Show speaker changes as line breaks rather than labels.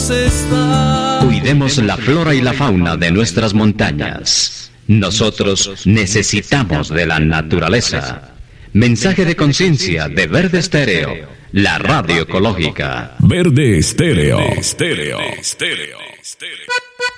lejos está.
Cuidemos la flora y la fauna de nuestras montañas. Nosotros necesitamos de la naturaleza. Mensaje de conciencia de Verde Estéreo, la radio ecológica.
Verde Estéreo.